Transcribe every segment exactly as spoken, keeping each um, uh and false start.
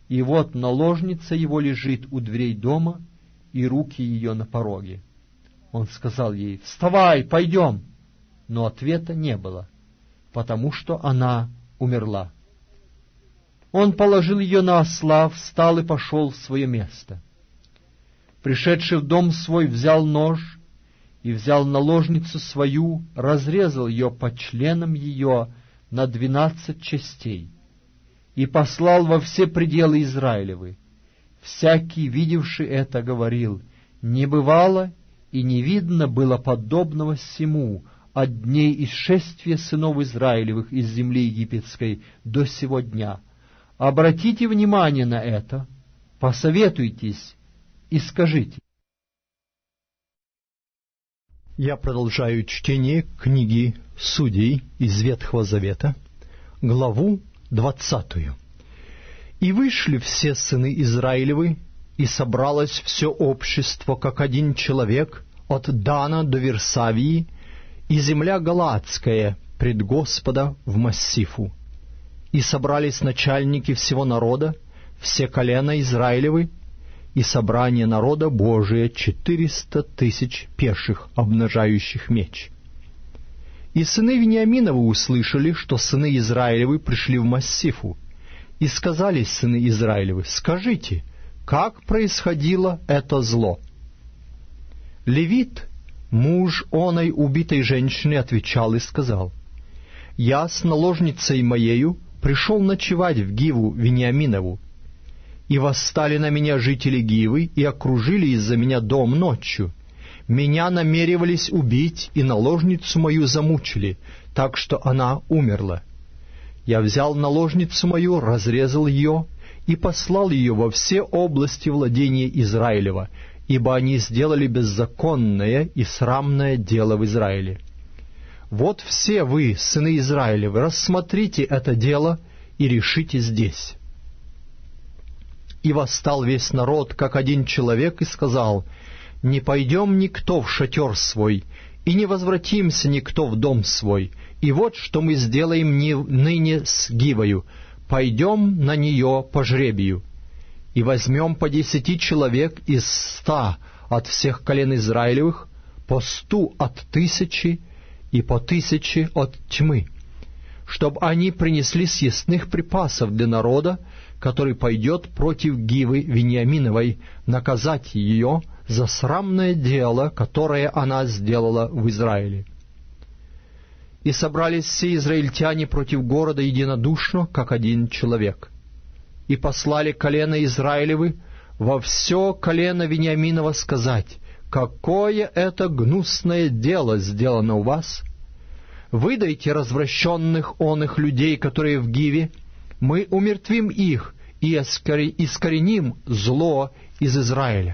и вот наложница его лежит у дверей дома, и руки ее на пороге. Он сказал ей: «Вставай, пойдем!» Но ответа не было, потому что она умерла. Он положил ее на осла, встал и пошел в свое место. Пришедший в дом свой, взял нож и взял наложницу свою, разрезал ее по членам ее на двенадцать частей и послал во все пределы Израилевы. Всякий, видевший это, говорил: не бывало и не видно было подобного сему от дней исшествия сынов Израилевых из земли египетской до сего дня. Обратите внимание на это, посоветуйтесь и скажите. Я продолжаю чтение книги Судей из Ветхого Завета, главу двадцатую. «И вышли все сыны Израилевы, и собралось все общество, как один человек, от Дана до Версавии, и земля Галаадская пред Господа в Массифу. И собрались начальники всего народа, все колена Израилевы, и собрание народа Божия четыреста тысяч пеших, обнажающих меч. И сыны Вениаминовы услышали, что сыны Израилевы пришли в Массифу, и сказали сыны Израилевы: скажите, как происходило это зло? Левит, муж оной убитой женщины, отвечал и сказал: я с наложницей моею пришел ночевать в Гиву Вениаминову, и восстали на меня жители Гивы и окружили из-за меня дом ночью. Меня намеревались убить, и наложницу мою замучили, так что она умерла. Я взял наложницу мою, разрезал ее и послал ее во все области владения Израилева, ибо они сделали беззаконное и срамное дело в Израиле. Вот все вы, сыны Израилевы, рассмотрите это дело и решите здесь». И восстал весь народ, как один человек, и сказал: «Не пойдем никто в шатер свой, и не возвратимся никто в дом свой, и вот что мы сделаем ныне с Гивою: пойдем на нее по жребию, и возьмем по десяти человек из ста от всех колен Израилевых, по сту от тысячи и по тысяче от тьмы, чтобы они принесли съестных припасов для народа, который пойдет против Гивы Вениаминовой, наказать ее за срамное дело, которое она сделала в Израиле». И собрались все израильтяне против города единодушно, как один человек. И послали колено Израилевы во все колено Вениаминова сказать: «Какое это гнусное дело сделано у вас! Выдайте развращенных оных людей, которые в Гиве, мы умертвим их и искореним зло из Израиля».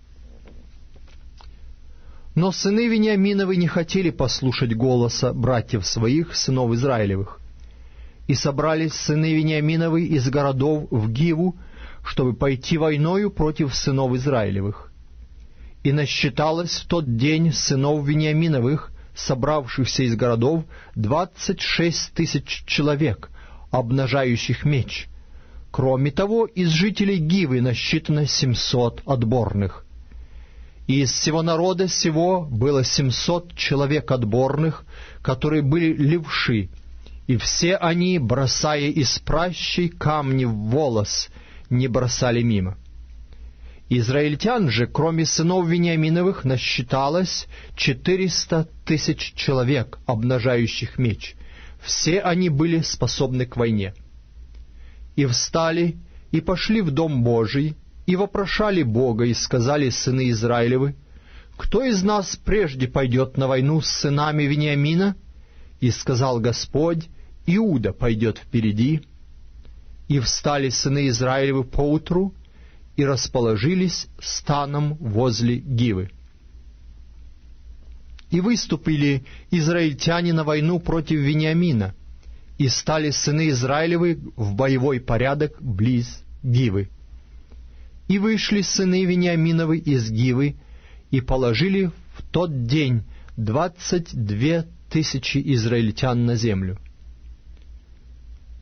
Но сыны Вениаминовы не хотели послушать голоса братьев своих, сынов Израилевых. И собрались сыны Вениаминовы из городов в Гиву, чтобы пойти войною против сынов Израилевых. И насчиталось в тот день сынов Вениаминовых, собравшихся из городов, двадцать шесть тысяч человек, обнажающих меч. Кроме того, из жителей Гивы насчитано семьсот отборных. И из всего народа сего было семьсот человек отборных, которые были левши, и все они, бросая из пращей камни в волос, не бросали мимо. Израильтян же, кроме сынов Вениаминовых, насчиталось четыреста тысяч человек, обнажающих меч. Все они были способны к войне. И встали, и пошли в Дом Божий, и вопрошали Бога, и сказали сыны Израилевы: «Кто из нас прежде пойдет на войну с сынами Вениамина?» И сказал Господь: «Иуда пойдет впереди». И встали сыны Израилевы поутру, и расположились станом возле Гивы. И выступили израильтяне на войну против Вениамина, и стали сыны Израилевы в боевой порядок близ Гивы. И вышли сыны Вениаминовы из Гивы, и положили в тот день двадцать две тысячи израильтян на землю.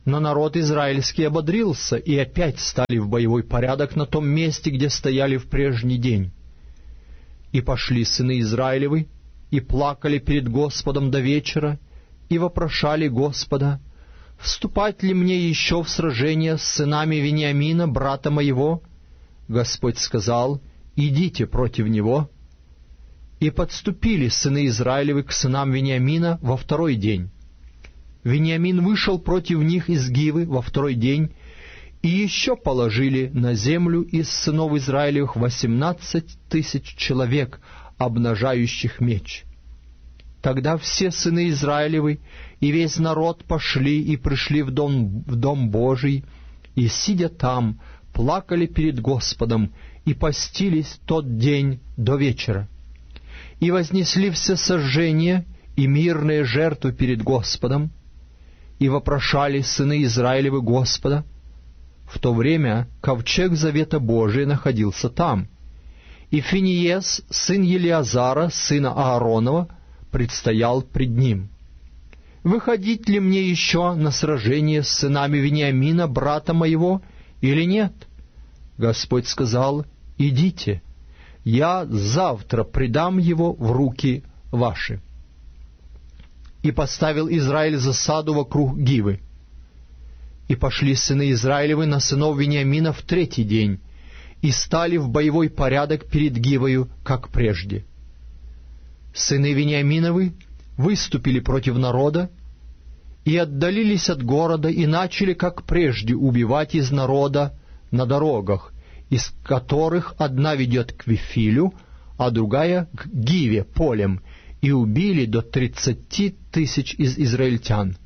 Но народ израильский ободрился, и опять стали в боевой порядок на том месте, где стояли в прежний день. И пошли сыны Израилевы, и плакали перед Господом до вечера, и вопрошали Господа: «Вступать ли мне еще в сражение с сынами Вениамина, брата моего?» Господь сказал: «Идите против него». И подступили сыны Израилевы к сынам Вениамина во второй день. Вениамин вышел против них из Гивы во второй день, и еще положили на землю из сынов Израилевых восемнадцать тысяч человек, обнажающих меч. Тогда все сыны Израилевы и весь народ пошли и пришли в дом, в дом Божий, и, сидя там, плакали перед Господом и постились тот день до вечера. И вознесли все сожжения и мирные жертвы перед Господом, и вопрошали сыны Израилевы Господа. В то время ковчег завета Божия находился там, и Финиес, сын Елиазара, сына Ааронова, предстоял пред ним. «Выходить ли мне еще на сражение с сынами Вениамина, брата моего, или нет?» Господь сказал: «Идите, я завтра предам его в руки ваши». И поставил Израиль засаду вокруг Гивы. И пошли сыны Израилевы на сынов Вениамина в третий день, и стали в боевой порядок перед Гивою, как прежде. Сыны Вениаминовы выступили против народа, и отдалились от города, и начали, как прежде, убивать из народа на дорогах, из которых одна ведет к Вифилю, а другая к Гиве полем, и убили до тридцати тысяч из израильтян.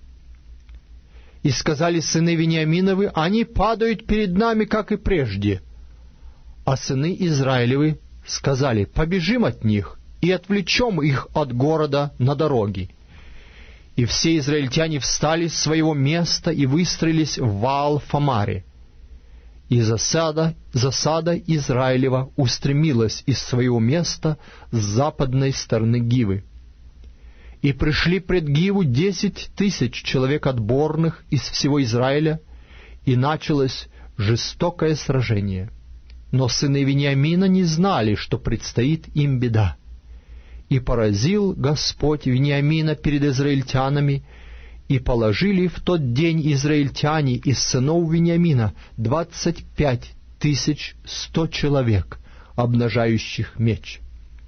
И сказали сыны Вениаминовы: «Они падают перед нами, как и прежде». А сыны Израилевы сказали: «Побежим от них и отвлечем их от города на дороги». И все израильтяне встали с своего места и выстроились в Ваал-Фамаре. И засада, засада Израилева устремилась из своего места с западной стороны Гивы. И пришли пред Гиву десять тысяч человек отборных из всего Израиля, и началось жестокое сражение. Но сыны Вениамина не знали, что предстоит им беда. И поразил Господь Вениамина перед израильтянами, и положили в тот день израильтяне из сынов Вениамина двадцать пять тысяч сто человек, обнажающих меч.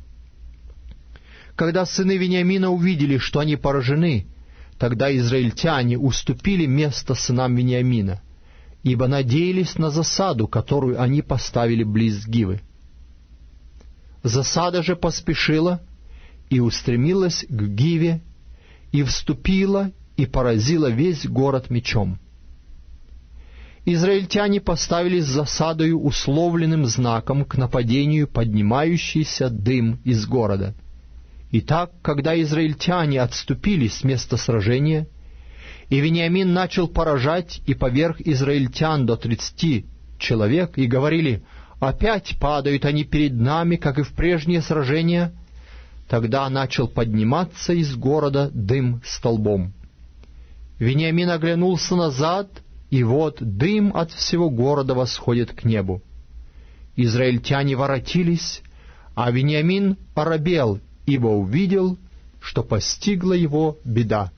Когда сыны Вениамина увидели, что они поражены, тогда израильтяне уступили место сынам Вениамина, ибо надеялись на засаду, которую они поставили близ Гивы. Засада же поспешила и устремилась к Гиве, и вступила, и поразила весь город мечом. Израильтяне поставили с засадою условленным знаком к нападению поднимающийся дым из города. Итак, когда израильтяне отступили с места сражения, и Вениамин начал поражать и поверг израильтян до тридцати человек, и говорили: «Опять падают они перед нами, как и в прежние сражения», тогда начал подниматься из города дым столбом. Вениамин оглянулся назад, и вот дым от всего города восходит к небу. Израильтяне воротились, а Вениамин оробел, ибо увидел, что постигла его беда.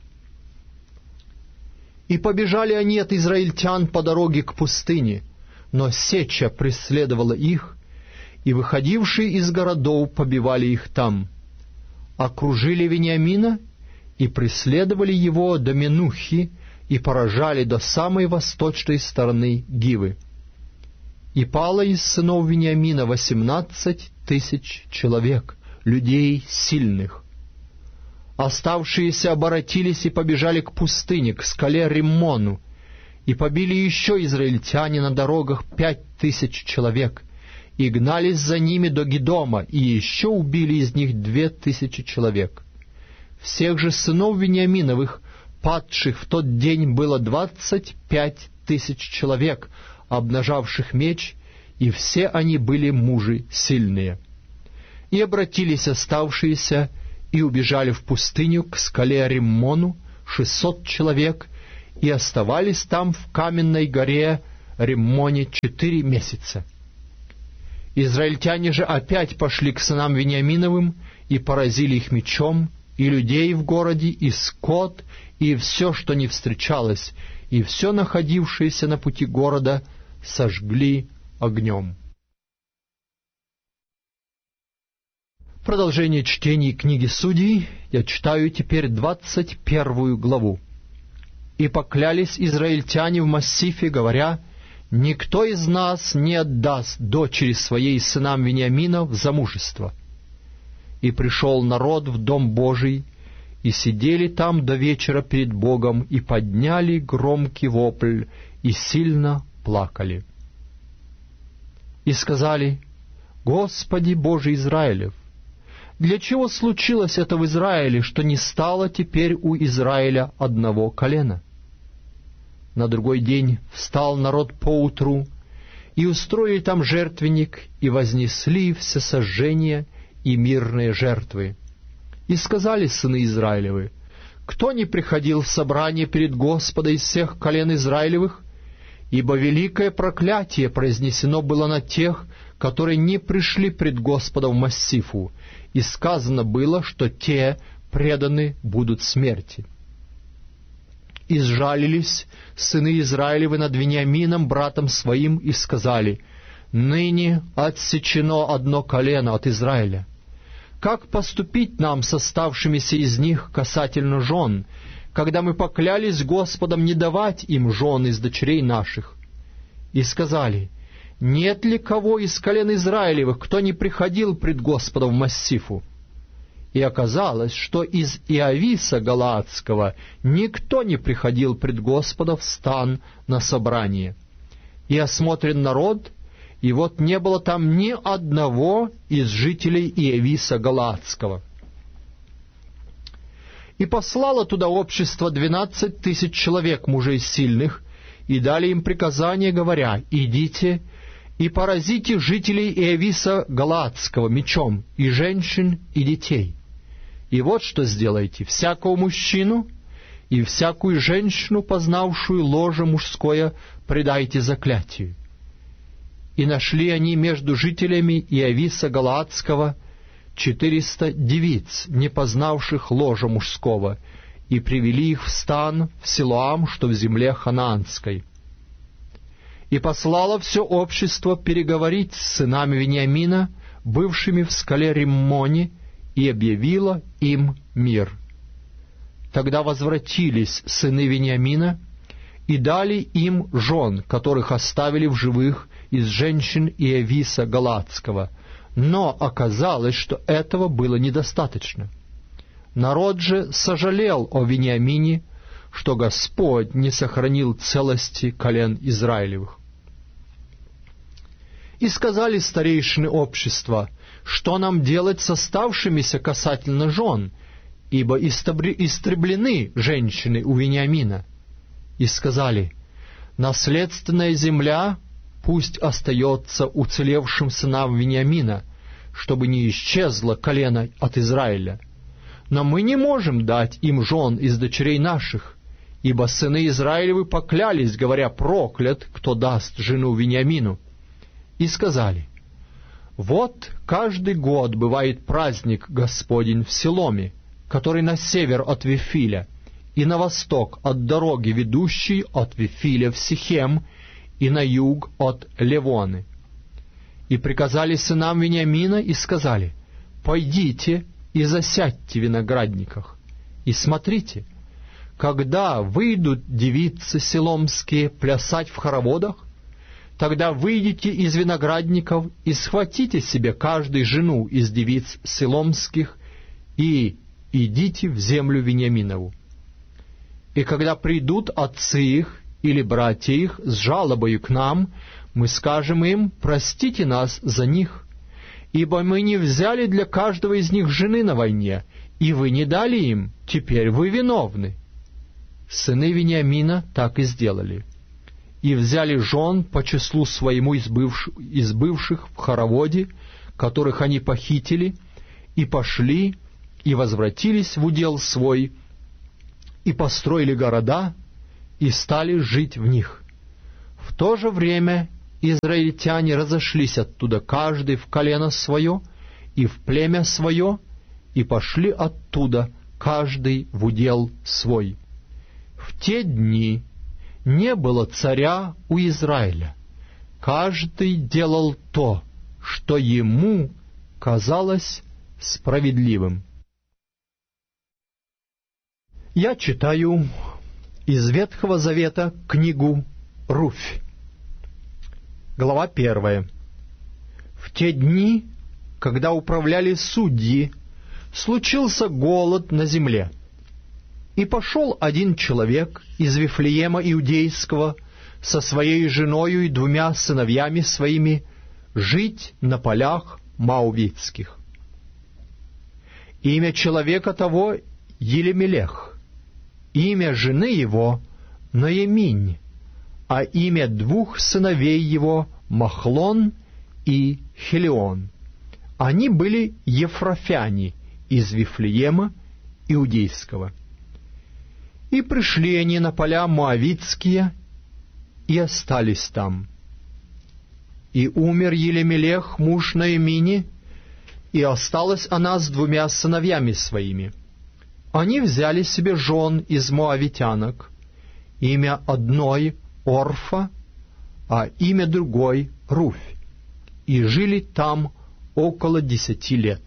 И побежали они от израильтян по дороге к пустыне, но сеча преследовала их, и выходившие из городов побивали их там. Окружили Вениамина и преследовали его до Менухи, и поражали до самой восточной стороны Гивы. И пало из сынов Вениамина восемнадцать тысяч человек, людей сильных. Оставшиеся оборотились и побежали к пустыне, к скале Риммону, и побили еще израильтяне на дорогах пять тысяч человек, и гнались за ними до Гедома, и еще убили из них две тысячи человек. Всех же сынов Вениаминовых, падших в тот день, было двадцать пять тысяч человек, обнажавших меч, и все они были мужи сильные. И обратились оставшиеся, и убежали в пустыню к скале Риммону шестьсот человек, и оставались там в каменной горе Риммоне четыре месяца. Израильтяне же опять пошли к сынам Вениаминовым и поразили их мечом, и людей в городе, и скот, и все, что не встречалось, и все находившееся на пути города сожгли огнем. Продолжение чтения книги Судей я читаю теперь двадцать первую главу. «И поклялись израильтяне в массифе, говоря: никто из нас не отдаст дочери своей сынам Вениамина в замужество. И пришел народ в Дом Божий, и сидели там до вечера перед Богом, и подняли громкий вопль, и сильно плакали. И сказали: Господи Боже Израилев, для чего случилось это в Израиле, что не стало теперь у Израиля одного колена? На другой день встал народ поутру, и устроили там жертвенник, и вознесли всесожжения и мирные жертвы. И сказали сыны Израилевы: кто не приходил в собрание перед Господа из всех колен Израилевых? Ибо великое проклятие произнесено было на тех, которые не пришли пред Господа в массифу, и сказано было, что те преданы будут смерти. И сжалились сыны Израилевы над Вениамином, братом своим, и сказали: ныне отсечено одно колено от Израиля. Как поступить нам с оставшимися из них касательно жен, когда мы поклялись Господом не давать им жен из дочерей наших? И сказали: нет ли кого из колен Израилевых, кто не приходил пред Господом в массифу? И оказалось, что из Иависа Галаадского никто не приходил пред Господа в стан на собрание. И осмотрен народ, и вот не было там ни одного из жителей Иависа Галаадского. И послало туда общество двенадцать тысяч человек, мужей сильных, и дали им приказание, говоря: идите и поразите жителей Иависа Галаадского мечом, и женщин, и детей. И вот что сделайте: всякого мужчину и всякую женщину, познавшую ложе мужское, предайте заклятию. И нашли они между жителями Иависа Галаадского четыреста девиц, не познавших ложа мужского, и привели их в стан в Силоам, что в земле ханаанской. И послало все общество переговорить с сынами Вениамина, бывшими в скале Риммоне, и объявило им мир. Тогда возвратились сыны Вениамина и дали им жен, которых оставили в живых из женщин Иависа Галаадского, но оказалось, что этого было недостаточно. Народ же сожалел о Вениамине, что Господь не сохранил целости колен Израилевых. И сказали старейшины общества: что нам делать с оставшимися касательно жен, ибо истреблены женщины у Вениамина? И сказали: наследственная земля пусть остается уцелевшим сынам Вениамина, чтобы не исчезло колено от Израиля. Но мы не можем дать им жен из дочерей наших, ибо сыны Израилевы поклялись, говоря: проклят, кто даст жену Вениамину. И сказали: вот каждый год бывает праздник Господень в Силоме, который на север от Вифиля, и на восток от дороги, ведущей от Вифиля в Сихем, и на юг от Левоны. И приказали сынам Вениамина и сказали: пойдите и засядьте в виноградниках, и смотрите, когда выйдут девицы силомские плясать в хороводах, тогда выйдите из виноградников и схватите себе каждый жену из девиц силомских и идите в землю Вениаминову. И когда придут отцы их или братья их с жалобою к нам, мы скажем им: простите нас за них, ибо мы не взяли для каждого из них жены на войне, и вы не дали им, теперь вы виновны. Сыны Вениамина так и сделали, и взяли жен по числу своему из бывших, из бывших в хороводе, которых они похитили, и пошли, и возвратились в удел свой, и построили города, и стали жить в них. В то же время израильтяне разошлись оттуда, каждый в колено свое и в племя свое, и пошли оттуда, каждый в удел свой. В те дни не было царя у Израиля. Каждый делал то, что ему казалось справедливым. Я читаю из Ветхого Завета книгу Руфь. Глава первая. В те дни, когда управляли судьи, случился голод на земле. И пошел один человек из Вифлеема Иудейского со своей женою и двумя сыновьями своими жить на полях Моавитских. Имя человека того Елемелех, имя жены его Ноеминь, а имя двух сыновей его Махлон и Хелион. Они были ефрафяне из Вифлеема Иудейского. И пришли они на поля Моавитские и остались там. И умер Елемелех, муж Ноемини, и осталась она с двумя сыновьями своими. Они взяли себе жен из моавитянок, имя одной Орфа, а имя другой Руфь, и жили там около десяти лет.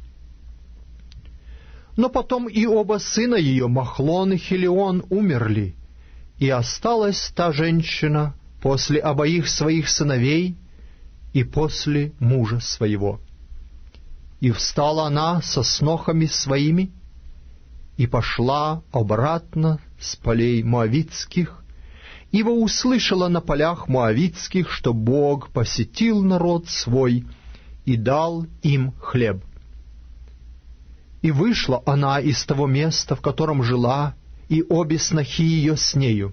Но потом и оба сына ее, Махлон и Хелион, умерли, и осталась та женщина после обоих своих сыновей и после мужа своего. И встала она со снохами своими, и пошла обратно с полей моавитских, ибо услышала на полях моавитских, что Бог посетил народ свой и дал им хлеб. И вышла она из того места, в котором жила, и обе снохи ее с нею.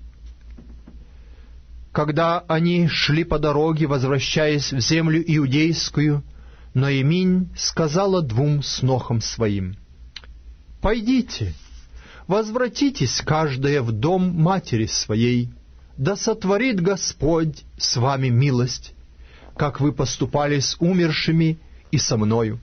Когда они шли по дороге, возвращаясь в землю иудейскую, Ноеминь сказала двум снохам своим: «Пойдите, возвратитесь каждая в дом матери своей, да сотворит Господь с вами милость, как вы поступали с умершими и со мною.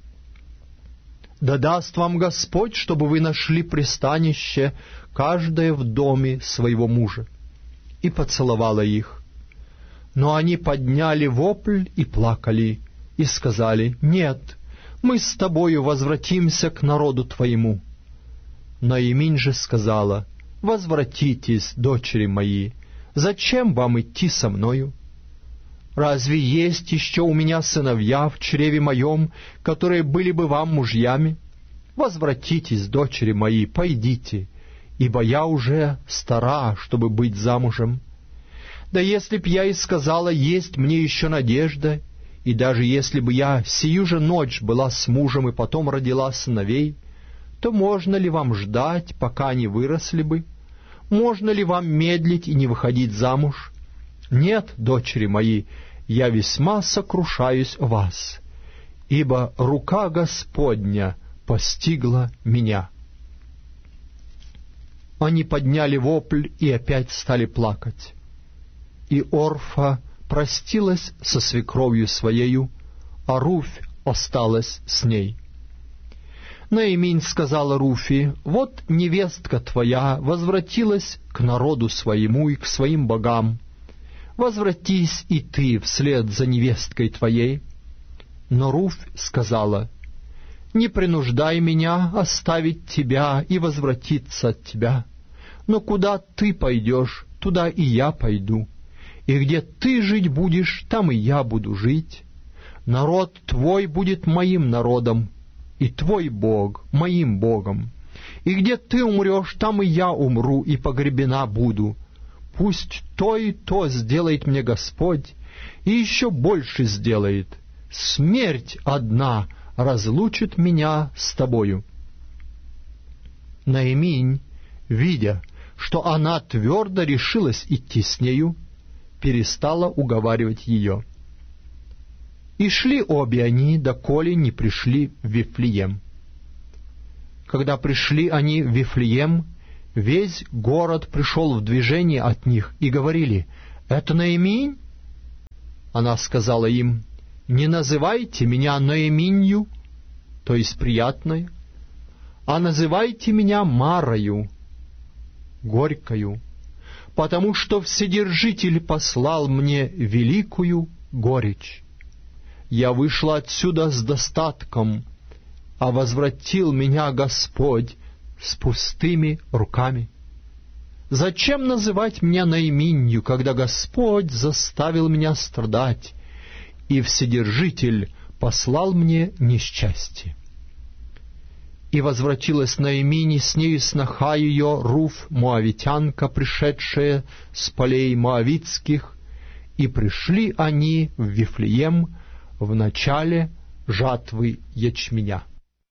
Да даст вам Господь, чтобы вы нашли пристанище, каждая в доме своего мужа». И поцеловала их. Но они подняли вопль и плакали, и сказали: «Нет, мы с тобою возвратимся к народу твоему». Ноеминь же сказала: «Возвратитесь, дочери мои, зачем вам идти со мною? Разве есть еще у меня сыновья в чреве моем, которые были бы вам мужьями? Возвратитесь, дочери мои, пойдите, ибо я уже стара, чтобы быть замужем. Да если б я и сказала, есть мне еще надежда, и даже если бы я сию же ночь была с мужем и потом родила сыновей, то можно ли вам ждать, пока они выросли бы? Можно ли вам медлить и не выходить замуж? Нет, дочери мои, я весьма сокрушаюсь о вас, ибо рука Господня постигла меня». Они подняли вопль и опять стали плакать. И Орфа простилась со свекровью своею, а Руфь осталась с ней. Ноеминь сказала Руфи: «Вот невестка твоя возвратилась к народу своему и к своим богам. Возвратись и ты вслед за невесткой твоей». Но Руфь сказала: «Не принуждай меня оставить тебя и возвратиться от тебя. Но куда ты пойдешь, туда и я пойду. И где ты жить будешь, там и я буду жить. Народ твой будет моим народом, и твой Бог моим Богом. И где ты умрешь, там и я умру, и погребена буду. Пусть то и то сделает мне Господь, и еще больше сделает. Смерть одна разлучит меня с тобою». Ноеминь, видя, что она твердо решилась идти с нею, перестала уговаривать ее. И шли обе они, доколе не пришли в Вифлеем. Когда пришли они в Вифлеем, весь город пришел в движение от них и говорили: «Это Ноэминь?» Она сказала им: «Не называйте меня Ноэминью, то есть приятной, а называйте меня Марою, горькою, потому что Вседержитель послал мне великую горечь. Я вышла отсюда с достатком, а возвратил меня Господь с пустыми руками. Зачем называть меня Ноэминью, когда Господь заставил меня страдать, и Вседержитель послал мне несчастье?» И возвратилась Ноэминь, с нею сноха ее Руф, моавитянка, пришедшая с полей моавитских, и пришли они в Вифлеем в начале жатвы ячменя.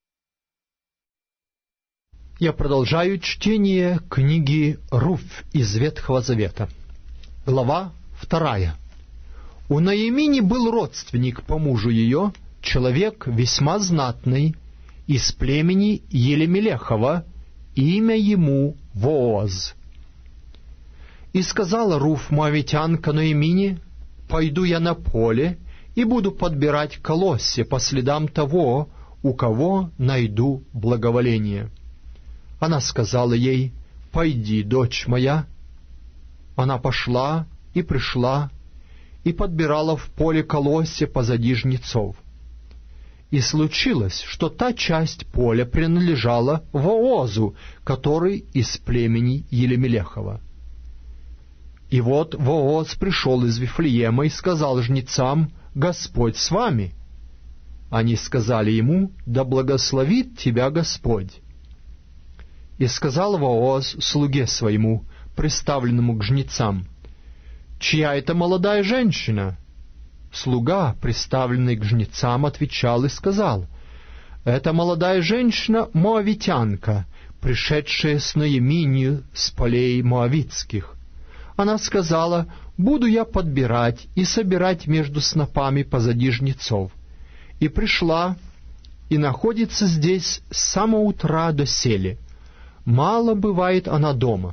Я продолжаю чтение книги Руф из Ветхого Завета. Глава вторая. У Ноэмини был родственник по мужу ее, человек весьма знатный, из племени Елемелехова, имя ему Вооз. И сказала Руф, моавитянка, Ноэмини: «Пойду я на поле и буду подбирать колосья по следам того, у кого найду благоволение». Она сказала ей: «Пойди, дочь моя». Она пошла и пришла, и подбирала в поле колосья позади жнецов. И случилось, что та часть поля принадлежала Воозу, который из племени Елемелехова. И вот Вооз пришел из Вифлеема и сказал жнецам: «Господь с вами». Они сказали ему: «Да благословит тебя Господь». И сказал Вооз слуге своему, приставленному к жнецам: «Чья это молодая женщина?» Слуга, приставленный к жнецам, отвечал и сказал: «Это молодая женщина моавитянка, пришедшая с Ноэминью с полей моавитских. Она сказала: буду я подбирать и собирать между снопами позади жнецов. И пришла, и находится здесь с самого утра до сели. Мало бывает она дома».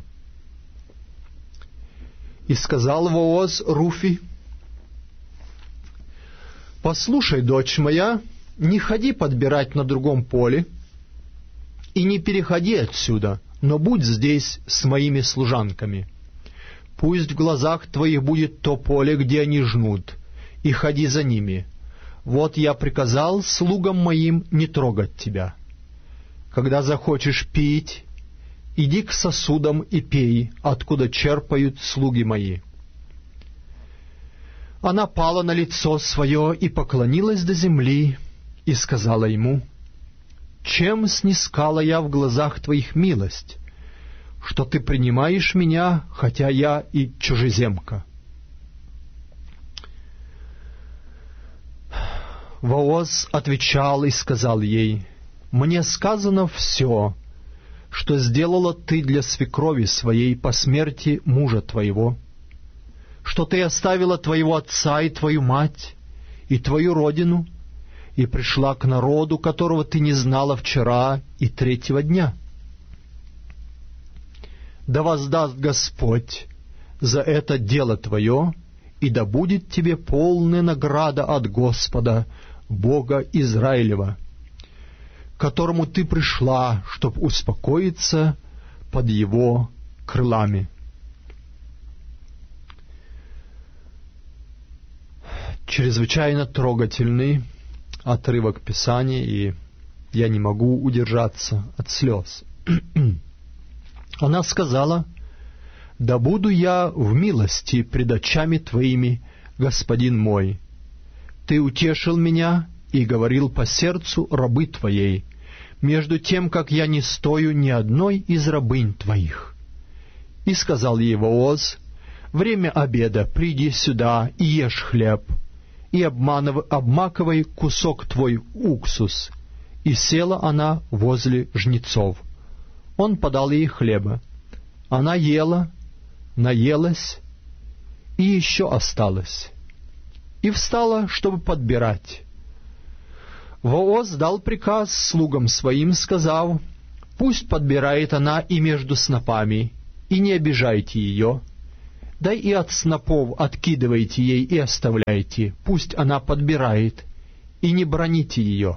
И сказал Вооз Руфи: «Послушай, дочь моя, не ходи подбирать на другом поле, и не переходи отсюда, но будь здесь с моими служанками. Пусть в глазах твоих будет то поле, где они жнут, и ходи за ними. Вот я приказал слугам моим не трогать тебя. Когда захочешь пить, иди к сосудам и пей, откуда черпают слуги мои». Она пала на лицо свое и поклонилась до земли, и сказала ему: «Чем снискала я в глазах твоих милость, что ты принимаешь меня, хотя я и чужеземка?» Вооз отвечал и сказал ей: «Мне сказано все, что сделала ты для свекрови своей по смерти мужа твоего, что ты оставила твоего отца и твою мать, и твою родину, и пришла к народу, которого ты не знала вчера и третьего дня. Да воздаст Господь за это дело твое, и да будет тебе полная награда от Господа, Бога Израилева, к которому ты пришла, чтоб успокоиться под его крылами». Чрезвычайно трогательный отрывок Писания, и я не могу удержаться от слез. Она сказала: «Да буду я в милости пред очами твоими, господин мой. Ты утешил меня и говорил по сердцу рабы твоей, между тем, как я не стою ни одной из рабынь твоих». И сказал ей Вооз: «Время обеда, приди сюда и ешь хлеб, и обмакивай кусок твой уксус». И села она возле жнецов. Он подал ей хлеба. Она ела, наелась, и еще осталось. И встала, чтобы подбирать. Вооз дал приказ слугам своим, сказав: Пусть подбирает она и между снопами, и не обижайте ее. Да и от снопов откидывайте ей и оставляйте, пусть она подбирает, и не броните ее».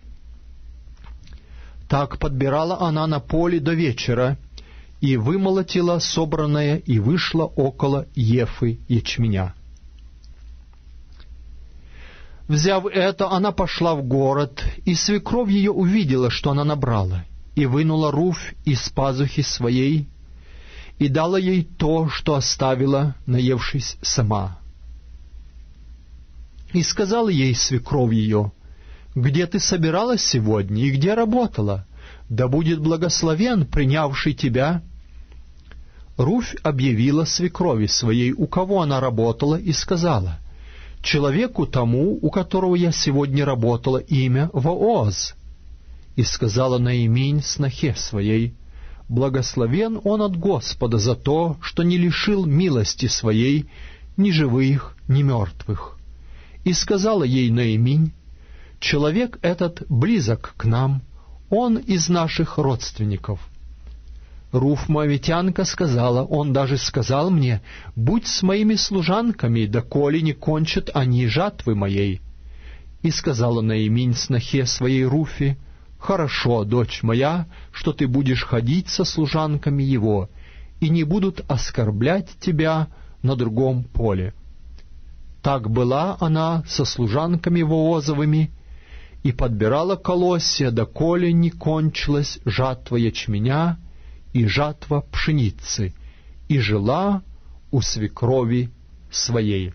Так подбирала она на поле до вечера, и вымолотила собранное, и вышла около ефы ячменя. Взяв это, она пошла в город, и свекровь ее увидела, что она набрала, и вынула Руфь из пазухи своей, и дала ей то, что оставила, наевшись сама. И сказала ей свекровь ее: «Где ты собиралась сегодня и где работала? Да будет благословен принявший тебя». Руфь объявила свекрови своей, у кого она работала, и сказала: «Человеку тому, у которого я сегодня работала, имя Вооз». И сказала Наиминь снохе своей: «Благословен он от Господа за то, что не лишил милости своей ни живых, ни мертвых». И сказала ей Наиминь: «Человек этот близок к нам, он из наших родственников». Руфь моавитянка сказала: «Он даже сказал мне: будь с моими служанками, доколе не кончат они жатвы моей». И сказала Наиминь снохе своей Руфи: «Хорошо, дочь моя, что ты будешь ходить со служанками его, и не будут оскорблять тебя на другом поле». Так была она со служанками Воозовыми, и подбирала колосья, доколе не кончилась жатва ячменя и жатва пшеницы, и жила у свекрови своей.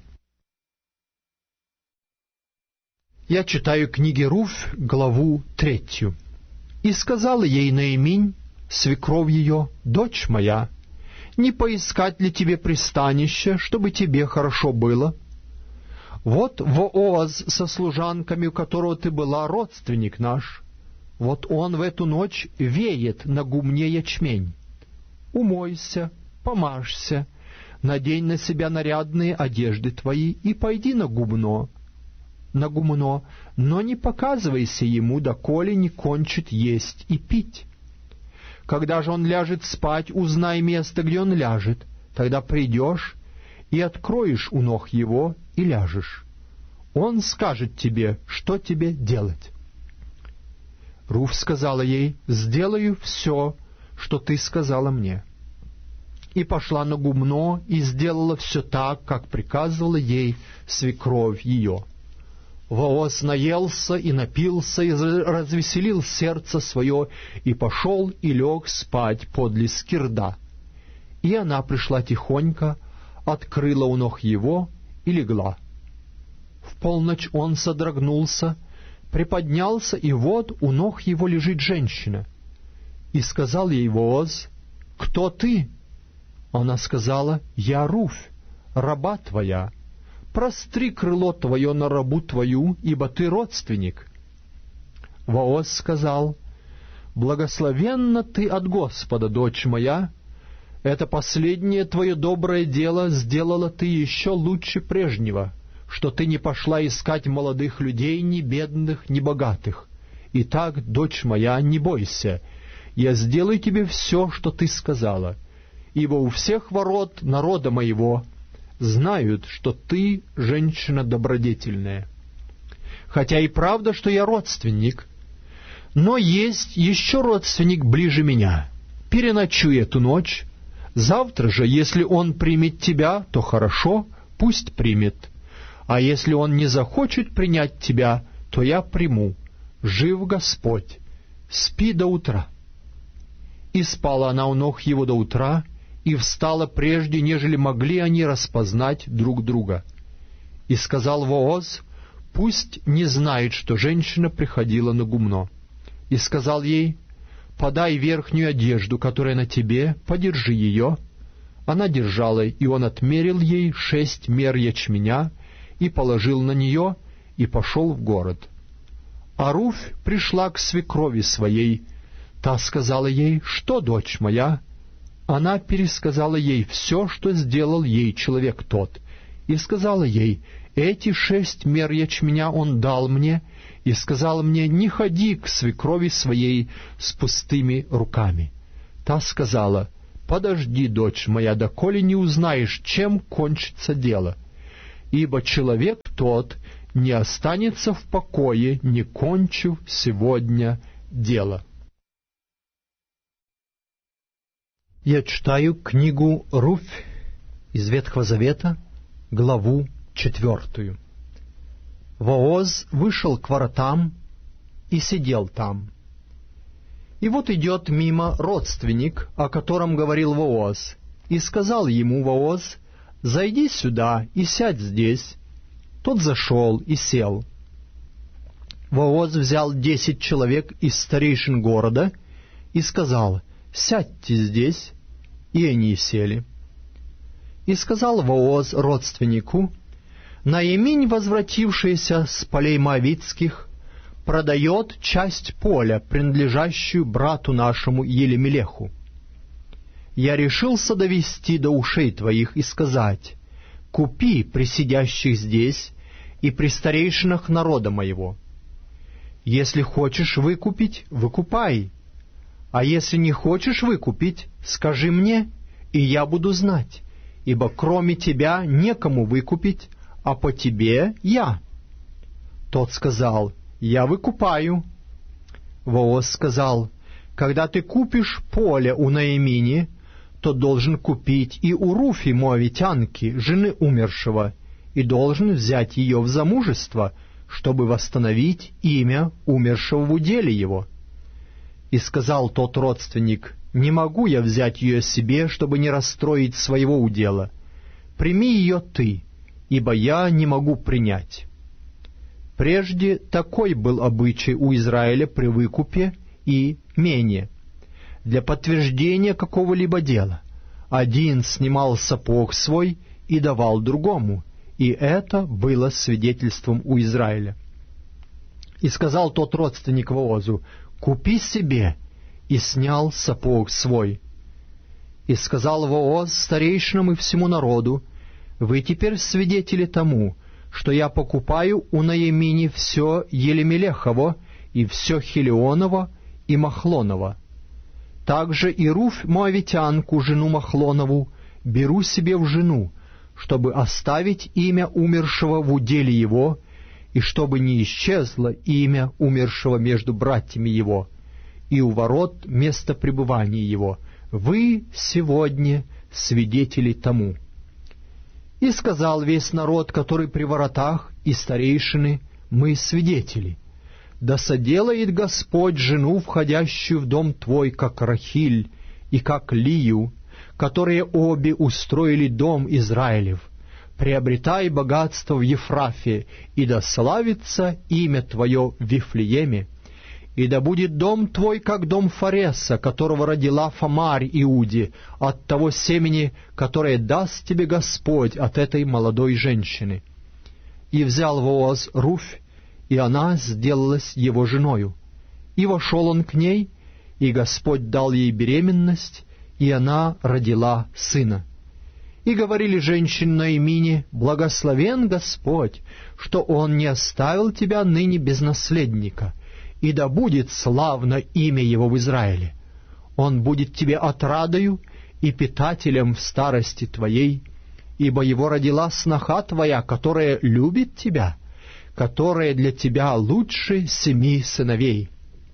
Я читаю книги Руфь, главу третью. «И сказала ей Наиминь, свекровь ее: дочь моя, не поискать ли тебе пристанище, чтобы тебе хорошо было? Вот Вооз со служанками, у которого ты была, родственник наш. Вот он в эту ночь веет на гумне ячмень. Умойся, помажься, надень на себя нарядные одежды твои и пойди на гумно, на гумно, но не показывайся ему, доколе не кончит есть и пить. Когда же он ляжет спать, узнай место, где он ляжет, тогда придешь и откроешь у ног его и ляжешь. Он скажет тебе, что тебе делать». Руфь сказала ей: «Сделаю все, что ты сказала мне». И пошла на гумно, и сделала все так, как приказывала ей свекровь ее. Вооз наелся и напился, и развеселил сердце свое, и пошел и лег спать подле скирда. И она пришла тихонько, открыла у ног его и легла. В полночь он содрогнулся, приподнялся, и вот у ног его лежит женщина. И сказал ей Вооз: «Кто ты?» Она сказала: «Я Руфь, раба твоя. Простри крыло твое на рабу твою, ибо ты родственник». Вооз сказал: «Благословенна ты от Господа, дочь моя. Это последнее твое доброе дело сделала ты еще лучше прежнего, что ты не пошла искать молодых людей, ни бедных, ни богатых. Итак, дочь моя, не бойся, я сделаю тебе все, что ты сказала, ибо у всех ворот народа моего знают, что ты женщина добродетельная. Хотя и правда, что я родственник, но есть еще родственник ближе меня. Переночуй эту ночь. Завтра же, если он примет тебя, то хорошо, пусть примет. А если он не захочет принять тебя, то я приму. Жив Господь. Спи до утра». И спала она у ног его до утра, и встала прежде, нежели могли они распознать друг друга. И сказал Вооз: «Пусть не знает, что женщина приходила на гумно». И сказал ей: «Подай верхнюю одежду, которая на тебе, подержи ее». Она держала, и он отмерил ей шесть мер ячменя, и положил на нее, и пошел в город. А Руфь пришла к свекрови своей. Та сказала ей: «Что, дочь моя?» Она пересказала ей все, что сделал ей человек тот, и сказала ей: Эти шесть мер ячменя он дал мне и сказал мне: не ходи к свекрови своей с пустыми руками. Та сказала: подожди, дочь моя, доколе не узнаешь, чем кончится дело, ибо человек тот не останется в покое, не кончив сегодня дело. Я читаю книгу Руфь из Ветхого Завета, главу четвертую. Вооз вышел к воротам и сидел там. И вот идет мимо родственник, о котором говорил Вооз, и сказал ему Вооз: «Зайди сюда и сядь здесь». Тот зашел и сел. Вооз взял десять человек из старейшин города и сказал: «Сядьте здесь», и они сели. И сказал Вооз родственнику: «Наиминь, возвратившаяся с полей моавитских, продает часть поля, принадлежащую брату нашему Елемелеху. Я решился довести до ушей твоих и сказать: купи при сидящих здесь и при старейшинах народа моего. Если хочешь выкупить, выкупай, а если не хочешь выкупить, скажи мне, и я буду знать, ибо кроме тебя некому выкупить, а по тебе я». Тот сказал: «Я выкупаю». Вооз сказал: «Когда ты купишь поле у Наимини, то должен купить и у Руфи моавитянки, жены умершего, и должен взять ее в замужество, чтобы восстановить имя умершего в уделе его». И сказал тот родственник: «Не могу я взять ее себе, чтобы не расстроить своего удела. Прими ее ты, ибо я не могу принять». Прежде такой был обычай у Израиля при выкупе и мене. Для подтверждения какого-либо дела один снимал сапог свой и давал другому, и это было свидетельством у Израиля. И сказал тот родственник Воозу: «Купи себе», и снял сапог свой. И сказал Вооз старейшинам и всему народу: «Вы теперь свидетели тому, что я покупаю у Наимини все Елемелехово, и все Хилионово, и Махлоново. Также и Руфь моавитянку, жену Махлонову, беру себе в жену, чтобы оставить имя умершего в уделе его, и чтобы не исчезло имя умершего между братьями его, и у ворот место пребывания его. Вы сегодня свидетели тому». И сказал весь народ, который при воротах, и старейшины: «Мы свидетели. Да соделает Господь жену, входящую в дом твой, как Рахиль и как Лию, которые обе устроили дом Израилев. Приобретай богатство в Ефрафе, и да славится имя твое в Вифлееме. И да будет дом твой, как дом Фареса, которого родила Фамарь Иуде, от того семени, которое даст тебе Господь от этой молодой женщины». И взял Вооз Руфь, и она сделалась его женою. И вошел он к ней, и Господь дал ей беременность, и она родила сына. И говорили женщины Наимине: «Благословен Господь, что Он не оставил тебя ныне без наследника, и да будет славно имя Его в Израиле. Он будет тебе отрадою и питателем в старости твоей, ибо Его родила сноха твоя, которая любит тебя, которая для тебя лучше семи сыновей».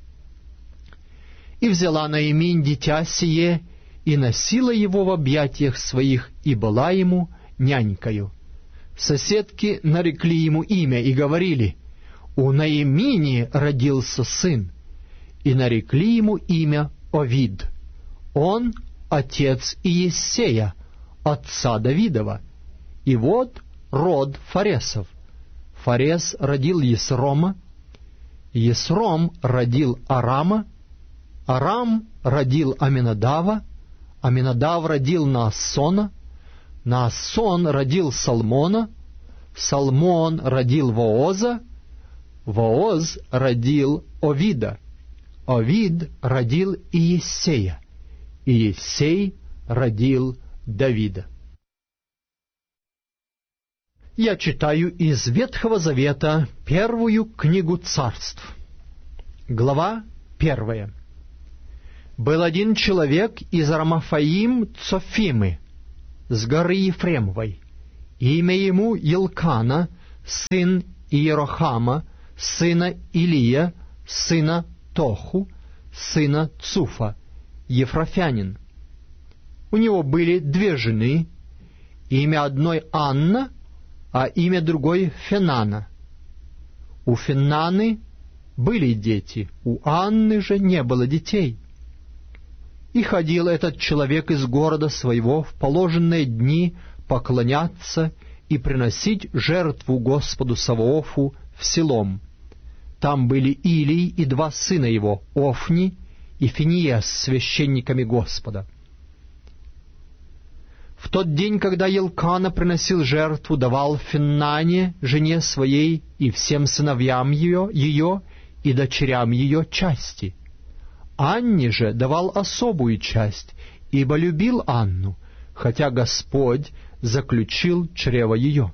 И взяла Наиминь дитя сие, и носила его в объятиях своих, и была ему нянькою. Соседки нарекли ему имя и говорили: «У Наимини родился сын», и нарекли ему имя Овид. Он отец Иессея, отца Давидова. И вот род Фаресов. Фарес родил Есрома, Есром родил Арама, Арам родил Аминадава, Аминадав родил Наассона, Наассон родил Салмона, Салмон родил Вооза, Вооз родил Овида, Овид родил Иессея, Иессей родил Давида. Я читаю из Ветхого Завета первую книгу Царств. Глава первая. Был один человек из Рамафаим Цофимы, с горы Ефремовой. Имя ему Елкана, сын Иерохама, сына Илия, сына Тоху, сына Цуфа, ефрафянин. У него были две жены, имя одной Анна, а имя другой Фенана. У Фенаны были дети, у Анны же не было детей. И ходил этот человек из города своего в положенные дни поклоняться и приносить жертву Господу Саваофу в Силом. Там были Илий и два сына его, Офни и Финиес, священниками Господа. В тот день, когда Елкана приносил жертву, давал Феннане, жене своей, и всем сыновьям ее, ее и дочерям ее части. Анне же давал особую часть, ибо любил Анну, хотя Господь заключил чрево ее.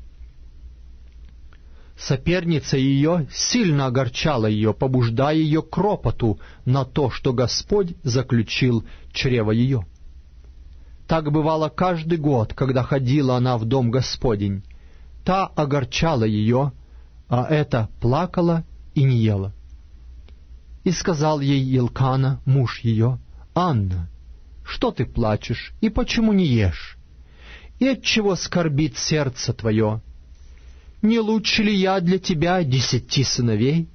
Соперница ее сильно огорчала ее, побуждая ее к ропоту на то, что Господь заключил чрево ее. Так бывало каждый год, когда ходила она в дом Господень. Та огорчала ее, а эта плакала и не ела. И сказал ей Елкана, муж ее: «Анна, что ты плачешь, и почему не ешь? И отчего скорбит сердце твое? Не лучше ли я для тебя десяти сыновей?»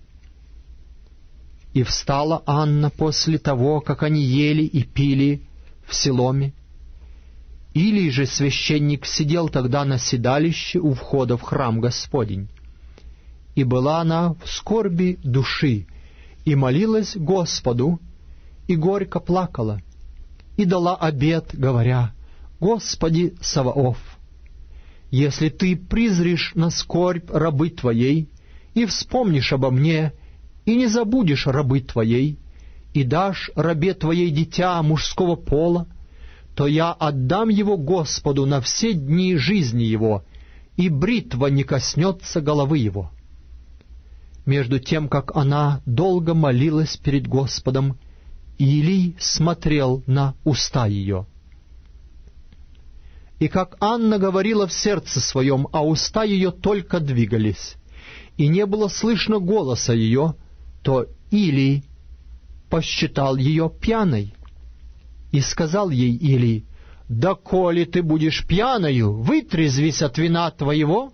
И встала Анна после того, как они ели и пили в Силоме. Илий же священник сидел тогда на седалище у входа в храм Господень. И была она в скорби души, и молилась Господу, и горько плакала, и дала обет, говоря: «Господи Саваоф, если Ты призришь на скорбь рабы Твоей, и вспомнишь обо мне, и не забудешь рабы Твоей, и дашь рабе Твоей дитя мужского пола, то я отдам его Господу на все дни жизни его, и бритва не коснется головы его». Между тем, как она долго молилась перед Господом, Илий смотрел на уста ее. И как Анна говорила в сердце своем, а уста ее только двигались, и не было слышно голоса ее, то Илий посчитал ее пьяной. И сказал ей Илий: «Доколе ты будешь пьяною, вытрезвись от вина твоего».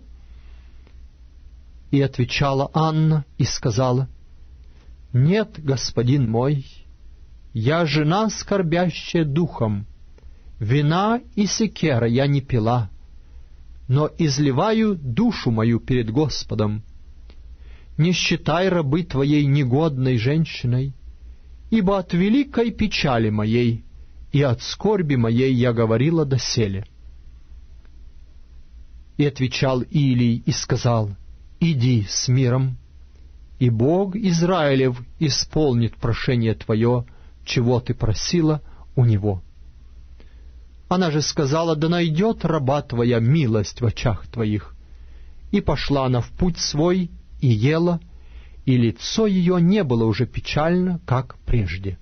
И отвечала Анна и сказала: «Нет, господин мой, я жена, скорбящая духом, вина и секера я не пила, но изливаю душу мою перед Господом. Не считай рабы твоей негодной женщиной, ибо от великой печали моей и от скорби моей я говорила доселе». И отвечал Илий и сказал: «Иди с миром, и Бог Израилев исполнит прошение твое, чего ты просила у Него». Она же сказала: «Да найдет раба твоя милость в очах твоих». И пошла она в путь свой, и ела, и лицо ее не было уже печально, как прежде.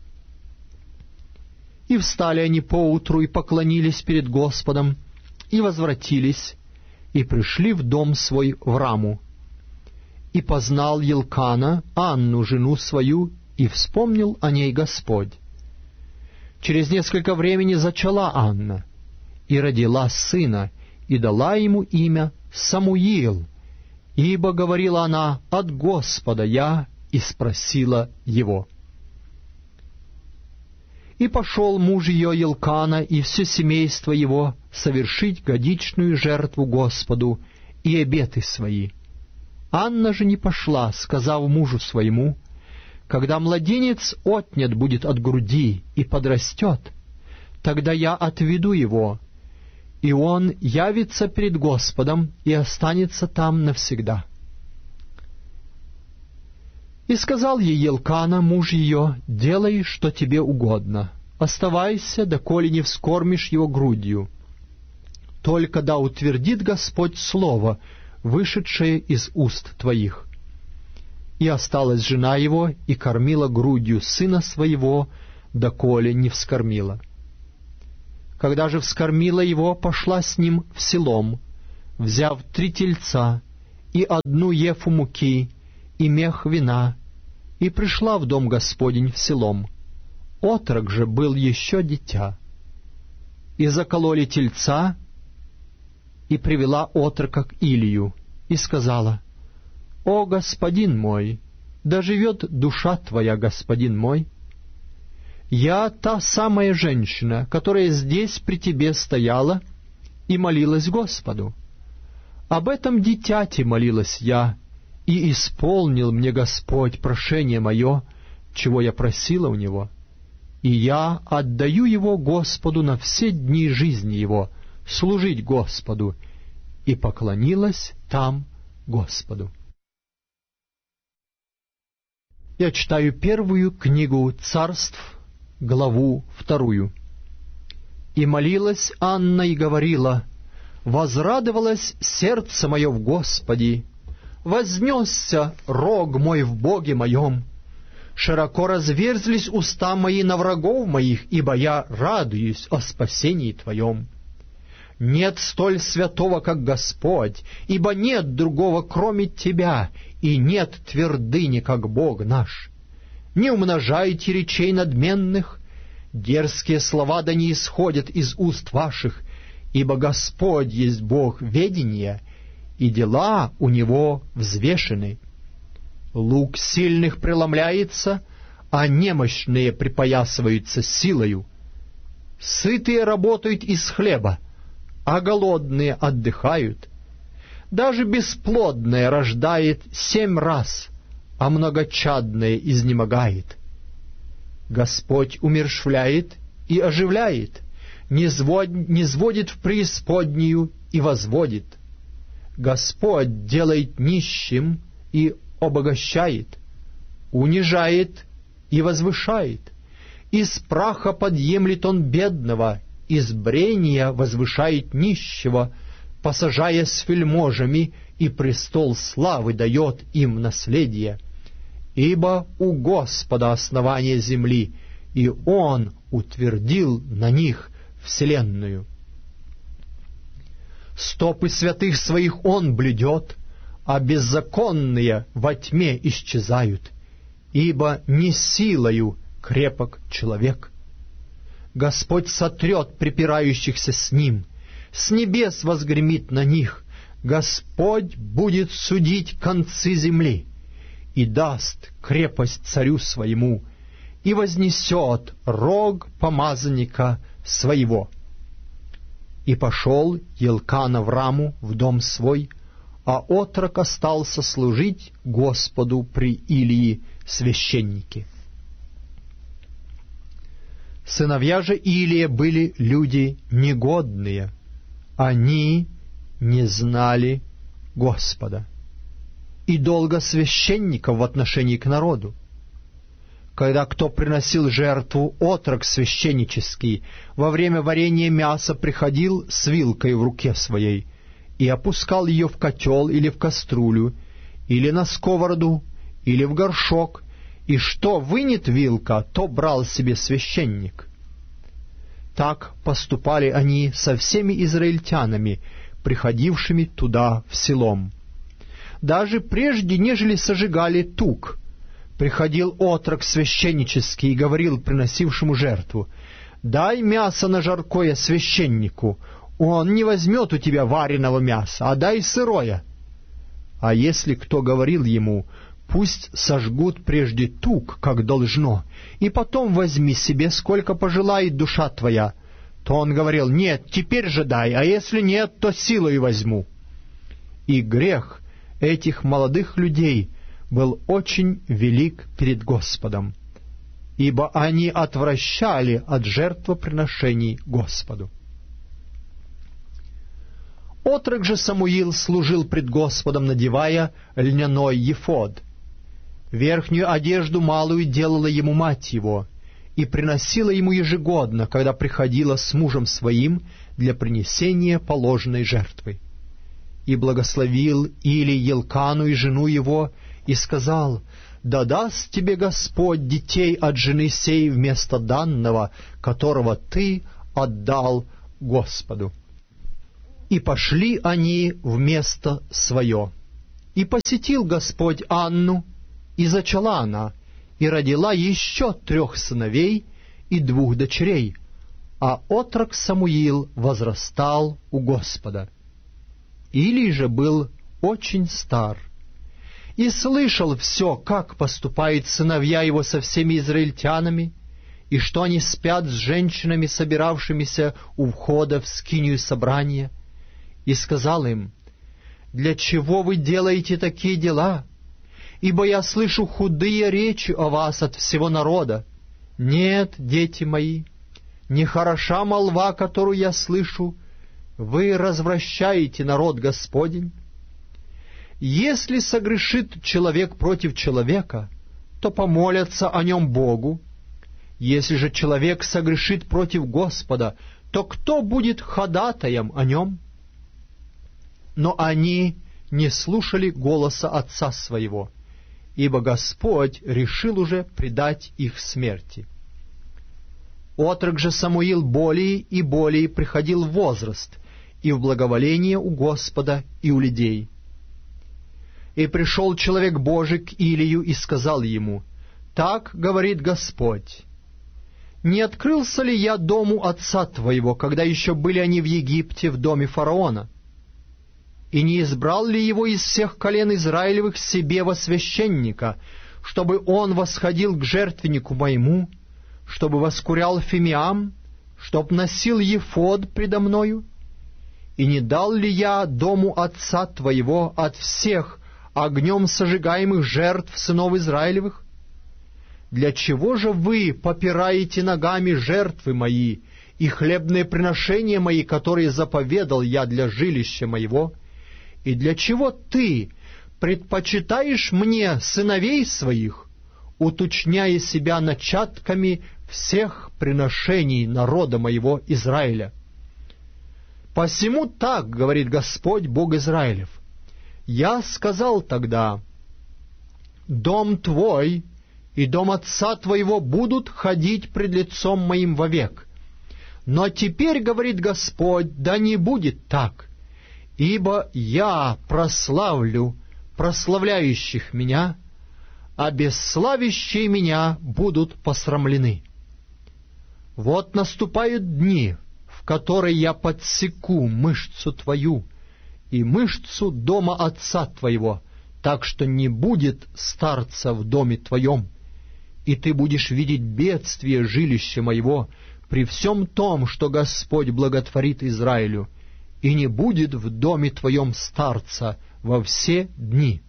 И встали они поутру, и поклонились перед Господом, и возвратились, и пришли в дом свой в Раму. И познал Елкана Анну, жену свою, и вспомнил о ней Господь. Через несколько времени зачала Анна, и родила сына, и дала ему имя Самуил, ибо, говорила она, от Господа я, и спросила его. И пошел муж ее Елкана и все семейство его совершить годичную жертву Господу и обеты свои. Анна же не пошла, сказав мужу своему: «Когда младенец отнят будет от груди и подрастет, тогда я отведу его, и он явится перед Господом и останется там навсегда». И сказал ей Елкана, муж ее: «Делай, что тебе угодно, оставайся, доколе не вскормишь его грудью». только да утвердит Господь слово, вышедшее из уст твоих». И осталась жена его, и кормила грудью сына своего, доколе не вскормила. Когда же вскормила его, пошла с ним в селом, взяв три тельца и одну ефу муки и мех вина, и пришла в дом Господень в селом. Отрок же был еще дитя. И закололи тельца, и привела отрока к Илию, и сказала: «О, господин мой, да живет душа твоя, господин мой! Я та самая женщина, которая здесь при тебе стояла и молилась Господу. Об этом дитяти молилась я, и исполнил мне Господь прошение мое, чего я просила у Него, и я отдаю его Господу на все дни жизни его, служить Господу», и поклонилась там Господу. Я читаю первую книгу Царств, главу вторую. «И молилась Анна и говорила: возрадовалось сердце мое в Господе, вознесся рог мой в Боге моем, широко разверзлись уста мои на врагов моих, ибо я радуюсь о спасении Твоем. Нет столь святого, как Господь, ибо нет другого, кроме Тебя, и нет твердыни, как Бог наш. Не умножайте речей надменных, дерзкие слова да не исходят из уст ваших, ибо Господь есть Бог ведения, и дела у Него взвешены. Лук сильных преломляется, а немощные припоясываются силою. Сытые работают из хлеба, а голодные отдыхают. Даже бесплодное рождает семь раз, а многочадное изнемогает. Господь умерщвляет и оживляет, низводит в преисподнюю и возводит. Господь делает нищим и обогащает, унижает и возвышает. Из праха подъемлет он бедного, из брения возвышает нищего, посажая с вельможами, и престол славы дает им наследие. Ибо у Господа основание земли, и Он утвердил на них вселенную. Стопы святых своих Он блюдет, а беззаконные во тьме исчезают, ибо не силою крепок человек. Господь сотрет припирающихся с Ним, с небес возгремит на них, Господь будет судить концы земли, и даст крепость царю своему, и вознесет рог помазанника своего. И пошел Елкана в Раму в дом свой, а отрок остался служить Господу при Илии священнике. Сыновья же Илия были люди негодные, они не знали Господа. И долго священников в отношении к народу. Когда кто приносил жертву, отрок священнический, во время варения мяса приходил с вилкой в руке своей и опускал ее в котел или в кастрюлю, или на сковороду, или в горшок, и что вынет вилка, то брал себе священник. Так поступали они со всеми израильтянами, приходившими туда в селом. Даже прежде, нежели сожигали тук, приходил отрок священнический и говорил приносившему жертву: «Дай мясо на жаркое священнику, он не возьмет у тебя вареного мяса, а дай сырое». А если кто говорил ему: «Пусть сожгут прежде тук, как должно, и потом возьми себе, сколько пожелает душа твоя», то он говорил: «Нет, теперь же дай, а если нет, то силой возьму». И грех этих молодых людей был очень велик перед Господом, ибо они отвращали от жертвоприношений Господу. Отрок же Самуил служил пред Господом, надевая льняной ефод. Верхнюю одежду малую делала ему мать его, и приносила ему ежегодно, когда приходила с мужем своим, для принесения положенной жертвы. И благословил Илий Елкану и жену его, и сказал: «Да даст тебе Господь детей от жены сей вместо данного, которого ты отдал Господу». И пошли они в место свое. И посетил Господь Анну, и зачала она, и родила еще трех сыновей и двух дочерей, а отрок Самуил возрастал у Господа. Илий же был очень стар, и слышал все, как поступают сыновья его со всеми израильтянами, и что они спят с женщинами, собиравшимися у входа в скинию собрания, и сказал им: «Для чего вы делаете такие дела? Ибо я слышу худые речи о вас от всего народа. Нет, дети мои, не хороша молва, которую я слышу. Вы развращаете народ Господень. Если согрешит человек против человека, то помолятся о нем Богу. Если же человек согрешит против Господа, то кто будет ходатаем о нем?» Но они не слушали голоса отца своего, ибо Господь решил уже предать их смерти. Отрок же Самуил более и более приходил в возраст и в благоволение у Господа и у людей. И пришел человек Божий к Илию и сказал ему: «Так говорит Господь: не открылся ли я дому отца твоего, когда еще были они в Египте в доме фараона? И не избрал ли его из всех колен Израилевых себе во священника, чтобы он восходил к жертвеннику моему, чтобы воскурял фимиам, чтоб носил ефод предо мною? И не дал ли я дому отца твоего от всех огнем сожигаемых жертв сынов Израилевых? Для чего же вы попираете ногами жертвы мои и хлебные приношения мои, которые заповедал я для жилища моего? И для чего ты предпочитаешь мне сыновей своих, уточняя себя начатками всех приношений народа моего Израиля? Посему так говорит Господь Бог Израилев: я сказал тогда: дом твой и дом отца твоего будут ходить пред лицом моим вовек. Но теперь, говорит Господь, да не будет так, ибо я прославлю прославляющих меня, а бесславящие меня будут посрамлены. Вот наступают дни, в которые я подсеку мышцу твою и мышцу дома отца твоего, так что не будет старца в доме твоем, и ты будешь видеть бедствие жилища моего при всем том, что Господь благотворит Израилю, и не будет в доме твоем старца во все дни.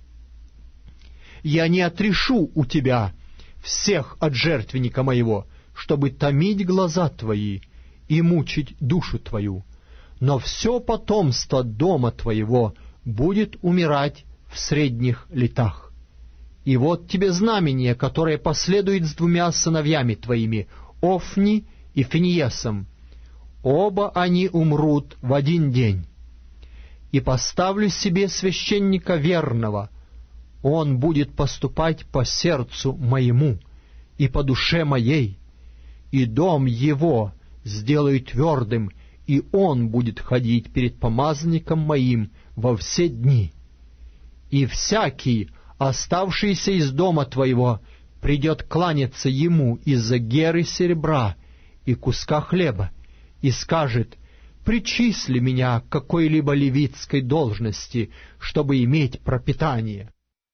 Я не отрешу у тебя всех от жертвенника моего, чтобы томить глаза твои и мучить душу твою, но все потомство дома твоего будет умирать в средних летах. И вот тебе знамение, которое последует с двумя сыновьями твоими, Офни и Финиесом. Оба они умрут в один день. И поставлю себе священника верного, он будет поступать по сердцу моему и по душе моей, и дом его сделаю твердым, и он будет ходить перед помазанником моим во все дни. И всякий, оставшийся из дома твоего, придет кланяться ему из-за геры серебра и куска хлеба, и скажет: «Причисли меня к какой-либо левитской должности, чтобы иметь пропитание».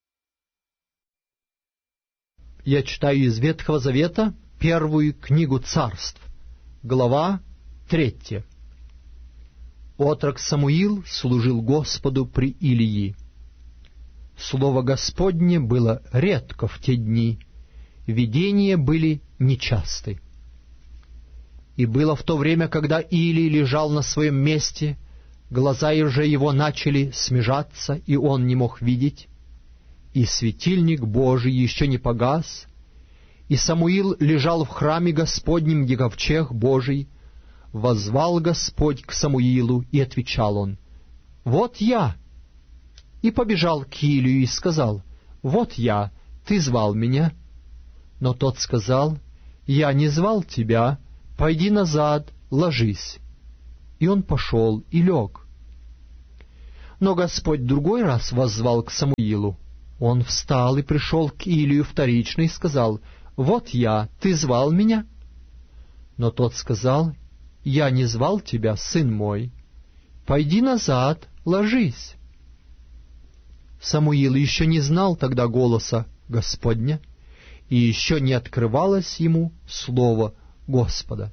Я читаю из Ветхого Завета первую книгу Царств, глава третья. Отрок Самуил служил Господу при Илии. Слово Господне было редко в те дни, видения были нечасты. И было в то время, когда Илий лежал на своем месте, глаза же его начали смежаться, и он не мог видеть, и светильник Божий еще не погас, и Самуил лежал в храме Господнем, где ковчег Божий, воззвал Господь к Самуилу, и отвечал он: «Вот я». И побежал к Илию и сказал: «Вот я, ты звал меня». Но тот сказал: «Я не звал тебя, пойди назад, ложись». И он пошел и лег. Но Господь другой раз воззвал к Самуилу. Он встал и пришел к Илию вторично и сказал: «Вот я, ты звал меня?» Но тот сказал: «Я не звал тебя, сын мой, пойди назад, ложись». Самуил еще не знал тогда голоса Господня, и еще не открывалось ему слово Господа.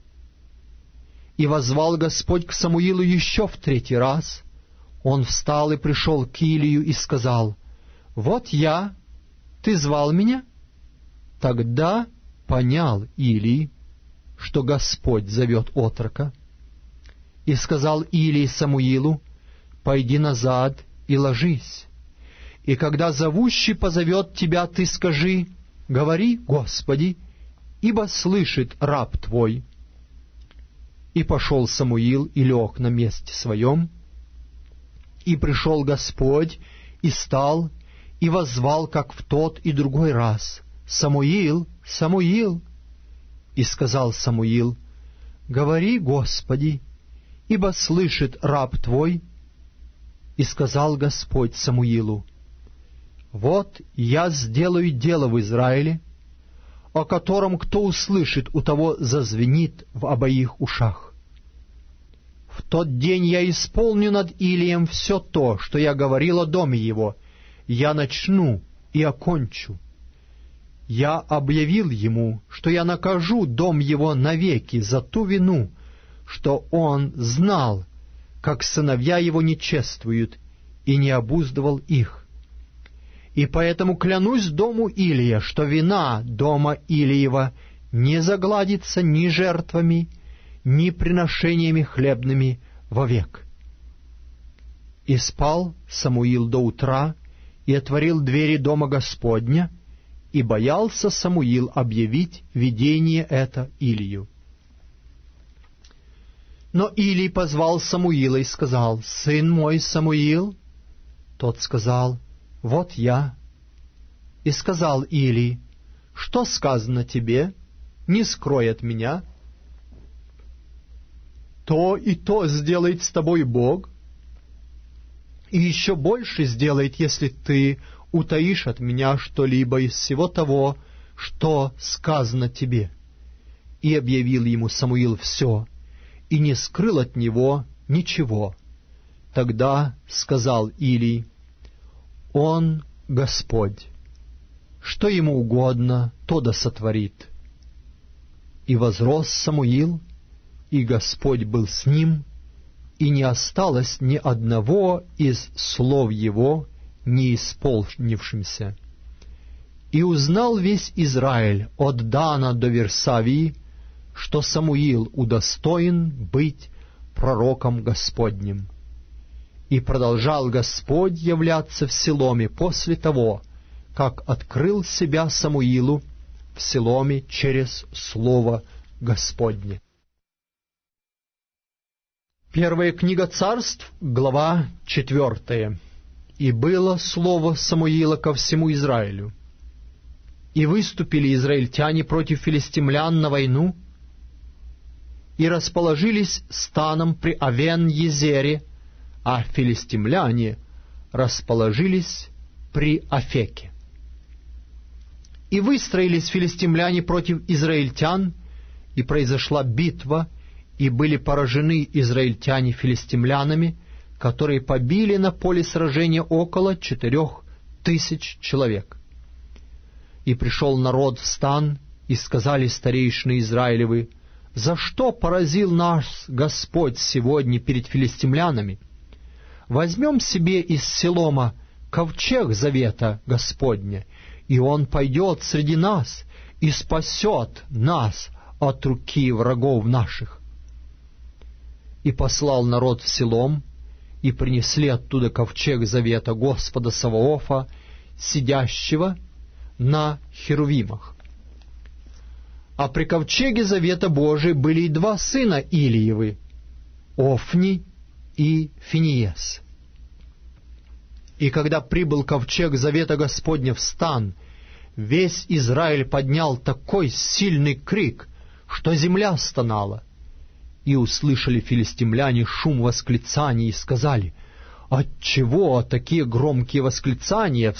И воззвал Господь к Самуилу еще в третий раз. Он встал и пришел к Илию и сказал: «Вот я, ты звал меня?» Тогда понял Илий, что Господь зовет отрока. И сказал Илий Самуилу: «Пойди назад и ложись. И когда зовущий позовет тебя, ты скажи: говори, Господи, ибо слышит раб твой». И пошел Самуил и лег на месте своем. И пришел Господь, и стал, и воззвал, как в тот и другой раз: «Самуил, Самуил!» И сказал Самуил: «Говори, Господи, ибо слышит раб твой». И сказал Господь Самуилу: «Вот я сделаю дело в Израиле, о котором кто услышит, у того зазвенит в обоих ушах. В тот день я исполню над Илием все то, что я говорил о доме его, я начну и окончу. Я объявил ему, что я накажу дом его навеки за ту вину, что он знал, как сыновья его не чествуют, и не обуздывал их. И поэтому клянусь дому Илия, что вина дома Илиева не загладится ни жертвами, ни приношениями хлебными вовек». И спал Самуил до утра, и отворил двери дома Господня, и боялся Самуил объявить видение это Илию. Но Илий позвал Самуила и сказал: «Сын мой Самуил». Тот сказал: «Вот я». И сказал Илий: «Что сказано тебе? Не скрой от меня. То и то сделает с тобой Бог, и еще больше сделает, если ты утаишь от меня что-либо из всего того, что сказано тебе». И объявил ему Самуил все, и не скрыл от него ничего. Тогда сказал Илий: «Он Господь, что ему угодно, то да сотворит». И возрос Самуил, и Господь был с ним, и не осталось ни одного из слов его не исполнившимся. И узнал весь Израиль от Дана до Версавии, что Самуил удостоен быть пророком Господним. И продолжал Господь являться в Силоме после того, как открыл себя Самуилу в Силоме через Слово Господне. Первая книга Царств, глава четвертая. «И было слово Самуила ко всему Израилю. И выступили израильтяне против филистимлян на войну, и расположились станом при Авен-Езере, а филистимляне расположились при Афеке. И выстроились филистимляне против израильтян, и произошла битва, и были поражены израильтяне филистимлянами, которые побили на поле сражения около четырех тысяч человек. И пришел народ в стан, и сказали старейшины Израилевы: «За что поразил нас Господь сегодня перед филистимлянами? Возьмем себе из Силома ковчег завета Господня, и он пойдет среди нас и спасет нас от руки врагов наших». И послал народ в Силом, и принесли оттуда ковчег завета Господа Саваофа, сидящего на херувимах. А при ковчеге завета Божия были и два сына Илиевы, Офни и Финиес. И когда прибыл ковчег завета Господня в стан, весь Израиль поднял такой сильный крик, что земля стонала. И услышали филистимляне шум восклицаний и сказали: «Отчего такие громкие восклицания в